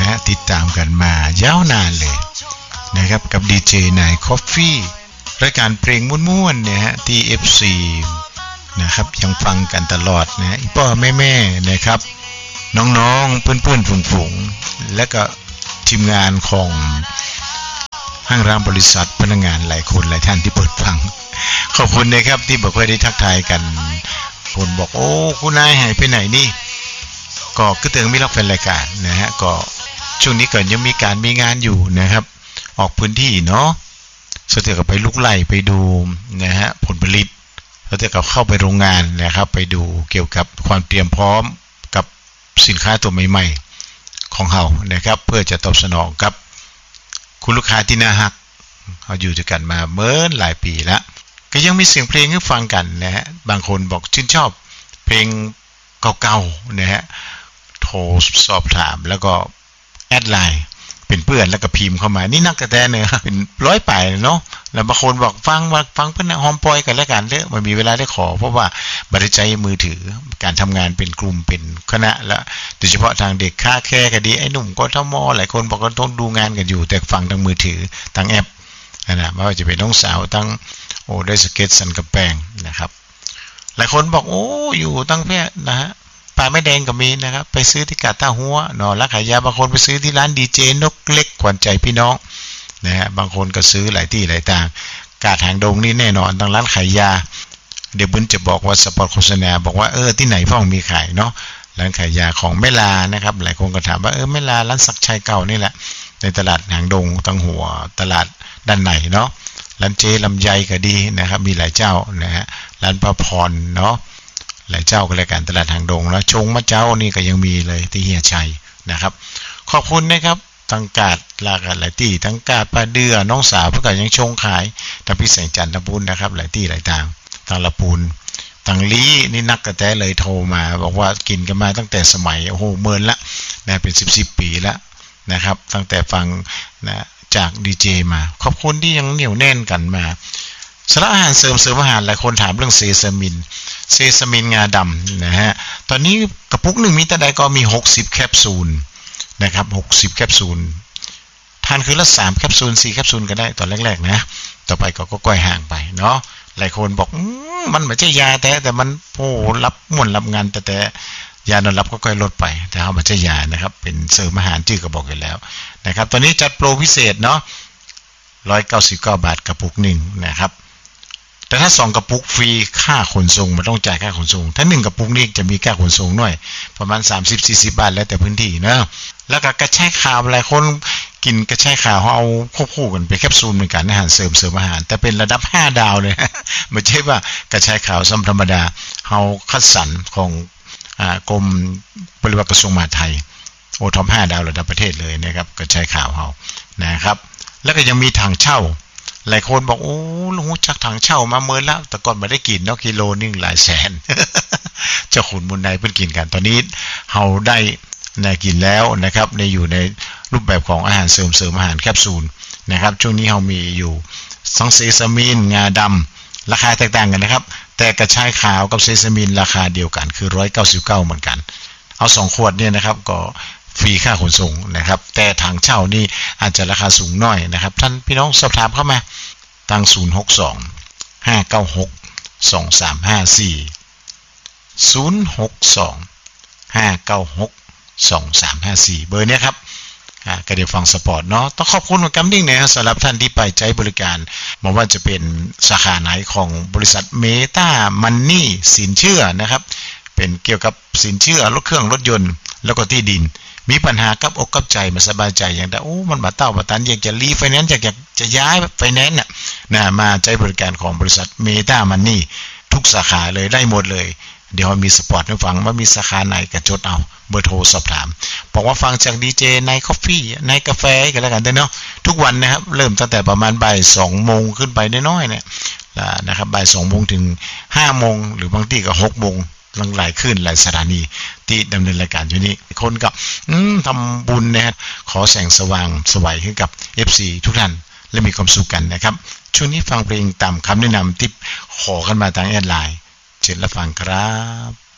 ฮะติดตามกันมายาวนานเลยนะครับกับดีเจนายคอฟฟี่รายการเพลงม่วนๆเนี่ยฮะที่ FC นะครับยังฟังกันตลอดนะพ่อแม่ๆนะครับน้องๆเพื่อนๆฝูงๆและก็ทีมงานของห้างร้านบริษัทพนักงานหลายคนหลายท่านที่เปิดฟังขอบคุณนะครับที่บอกว่าได้ทักทายกันคนบอกโอ้คุณนายหายไปไหนนี่ก็คือถึงมีรับแฟนรายการนะฮะก็ช่วงนี้ก็ยังมีการมีงานอยู่นะครับออกพื้นที่เนาะสุดท้ายก็ไปลุกไล่ไปดูนะฮะผลผลิตสุดท้ายก็เข้าไปโรงงานนะครับไปดูเกี่ยวกับความเตรียมพร้อมกับสินค้าตัวใหม่ๆของเรานะครับเพื่อจะตอบสนองกับคุณลูกค้าที่น่าฮักเขาอยู่ด้วยกันมาเมื่อหลายปีแล้วก็ยังมีเสียงเพลงให้ฟังกันนะฮะบางคนบอกชื่นชอบเพลงเก่าๆนะฮะโทรสอบถามแล้วก็แอดไลน์เป็นเพื่อนแล้วก็พิมพ์เข้ามานี่นักกระแตเนี่ยเป็นร้อยป่ายเนาะแล้วบางคนบอกฟังเพื่อนหอมปอยกันแล้วกันเด้อมันมีเวลาได้ขอเพราะว่าบริใจมือถือการทำงานเป็นกลุ่มเป็นคณะและโดยเฉพาะทางเด็กค่าแค่ก็ดีไอ้หนุ่มก็ทมหลายคนบอกว่าต้องดูงานกันอยู่แต่ฟังทางมือถือทางแอปนะไม่ว่าจะเป็นน้องสาวตั้งได้สเก็ตสันกระแปงนะครับหลายคนบอกโอ้อยู่ตั้งแพร่นะฮะปลาไม่แดงก็มีนะครับไปซื้อที่กาดท่าหัวหนอรักขายยาบางคนไปซื้อที่ร้านดีเจนกเล็กขวัญใจพี่น้องนะฮะบางคนก็ซื้อหลายที่หลายต่างกาดหางดงนี่แน่นอนทางร้านขายยาเดี๋ยวบุญจะบอกว่าสปอตโฆษณาบอกว่าที่ไหนพ่อมีขายเนาะร้านขายยาของแม่ลานะครับหลายคนก็ถามว่าแม่ลาร้านศักชัยเก่านี่แหละในตลาดหางดงทางหัวตลาดด้านในเนาะร้านเจลำไยก็ดีนะครับมีหลายเจ้านะฮะร้านประพรเนาะหลายเจ้าก็รายการตลาดหางดงแล้วชงมะเจ้านี่ก็ยังมีเลยที่เฮียชัยนะครับขอบคุณนะครับทั้งกาดหลากหลายที่ทั้งกาดปลาเดือน้องสาวเพื่อก็ยังชงขายทั้งพี่แสงจันทบุญนะครับหลายที่หลายทางทางละปูนทางลี้นี่นักกระแตเลยโทรมาบอกว่ากินกันมาตั้งแต่สมัยโอ้โหเมินละนะเป็น10ปีละนะครับตั้งแต่ฟังนะจากดีเจมาขอบคุณที่ยังเหนียวแน่นกันมาสารอาหารเสริมอาหารหลายคนถามเรื่องเซซามินงาดำนะฮะตอนนี้กระปุกหนึ่งมีแต่ใดก็มี60แคปซูลนะครับ60แคปซูลทานคือละ3แคปซูล4แคปซูลก็ได้ตอนแรกๆนะต่อไปก็ก้อยห่างไปเนาะหลายคนบอกมันไม่ใช่ยาแต่มันโอ้รับม่วนรับงานแต่ยานอนรับก็ค่อยลดไปแต่เอาไม่ใช่ยานะครับเป็นเสริมอาหารชื่อก็บอกอยู่แล้วนะครับตอนนี้จัดโปรพิเศษเนาะ199 บาทกระปุกหนึ่งนะครับแต่ถ้า2กระปุกฟรีค่าขนส่งมันต้องจ่ายค่าขนส่งถ้า1กระปุกนี่จะมีค่าขนส่งหน่อยประมาณ30-40 บาทแล้วแต่พื้นที่นะแล้วก็กระชายขาวหลายคนกินกระชายขาวเอาควบคู่กันไปแคปซูลเหมือนกันอาหารเสริมอาหารแต่เป็นระดับ5ดาวเลยไม่ใช่ว่ากระชายขาวธรรมดาเฮาคัดสรรของกรมบริวารกระทรวงมหาดไทยโอท็อป5ดาวระดับประเทศเลยนะครับกระชายขาวเฮานะครับแล้วก็ยังมีถังเช่าหลายคนบอกโอ้ลุงจักถังเช่ามาเมินแล้วแต่ก่อนไม่ได้กินเนาะกิโลนึงหลายแสน เจ้าขุนมูลนายเพิ่งกินกันตอนนี้เฮาได้กินแล้วนะครับในอยู่ในรูปแบบของอาหารเสริมอาหารแคปซูลนะครับช่วงนี้เฮามีอยู่2เซซามินงาดำราคาแตกต่างกันนะครับแต่กระชายขาวกับเซซามินราคาเดียวกันคือ199เหมือนกันเอา2ขวดเนี่ยนะครับก็ฟรีค่าขนส่งนะครับแต่ถังเช่านี่อาจจะราคาสูงหน่อยนะครับท่านพี่น้องสอบถามเข้ามาทาง062-596-2354 เบอร์เนี้ยครับก็เดี๋ยวฟังสปอร์ตเนาะต้องขอบคุณกัมดิ้งนะสำหรับท่านที่ไปใช้บริการไม่ว่าจะเป็นสาขาไหนของบริษัทเมตามันนี่สินเชื่อนะครับเป็นเกี่ยวกับสินเชื่อรถเครื่องรถยนต์แล้วก็ที่ดินมีปัญหากับอกกับใจมาสบายใจอย่างแต่มันมาเต้ามาตันอยากจะรีไฟแนนซ์อยากจะย้ายไฟแนนซ์นะมาใช้บริการของบริษัทเมตามันนี่ทุกสาขาเลยได้หมดเลยเดี๋ยวมีสปอร์ตให้ฟังว่ามีสาขาไหนก็จดเอาเบอร์โทรสอบถามบอกว่าฟังจากดีเจในคอฟฟี่ในกาแฟกันแล้วกันเนาะทุกวันนะครับเริ่มตั้งแต่ประมาณบ่าย 2 โมงขึ้นไปน้อยๆเนี่ยนะครับบ่าย 2 โมงถึง 5 โมงหรือบางทีก็ 6 โมงหลายขึ้นหลายสถานีที่ดำเนินรายการอยู่นี้คนกับทำบุญนะขอแสงสว่างสวัยให้กับ FC ทุกท่านและมีความสุขกันนะครับช่วงนี้ฟังเพลงตามคำแนะนำที่ขอกันมาทางแอดไลน์เชิญรับฟังครับ